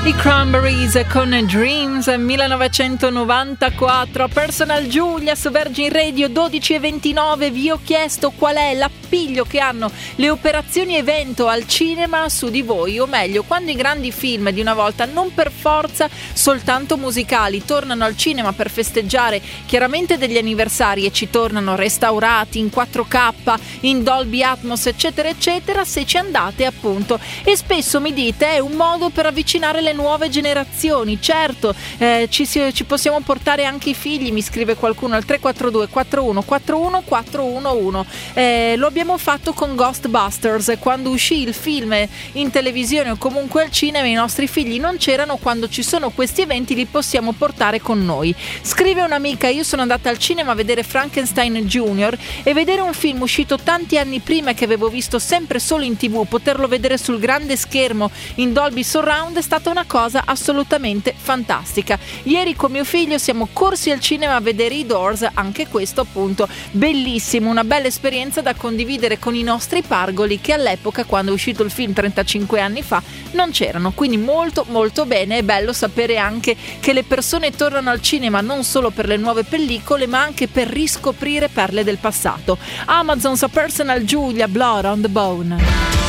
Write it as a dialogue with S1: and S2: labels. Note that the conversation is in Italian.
S1: I Cranberries con Dreams 1994. Personal Giulia su Virgin Radio 12:29. Vi ho chiesto qual è l'appiglio che hanno le operazioni evento al cinema su di voi, o meglio, quando i grandi film di una volta, non per forza soltanto musicali, tornano al cinema per festeggiare chiaramente degli anniversari e ci tornano restaurati in 4K, in Dolby Atmos, eccetera eccetera, se ci andate appunto. E spesso mi dite è un modo per avvicinare le nuove generazioni. Certo, ci possiamo portare anche i figli, mi scrive qualcuno al 342 41 41 411. Lo abbiamo fatto con Ghostbusters, quando uscì il film in televisione o comunque al cinema, i nostri figli non c'erano. Quando ci sono questi eventi li possiamo portare con noi. Scrive un'amica: io sono andata al cinema a vedere Frankenstein Junior e vedere un film uscito tanti anni prima che avevo visto sempre solo in TV, poterlo vedere sul grande schermo in Dolby Surround è stata una cosa assolutamente fantastica. Ieri con mio figlio siamo corsi al cinema a vedere i Doors, anche questo appunto bellissimo, una bella esperienza da condividere con i nostri pargoli che all'epoca, quando è uscito il film 35 anni fa, non c'erano. Quindi molto molto bene, è bello sapere anche che le persone tornano al cinema non solo per le nuove pellicole ma anche per riscoprire perle del passato. Amazon's A Personal Giulia, Blood on the Bone.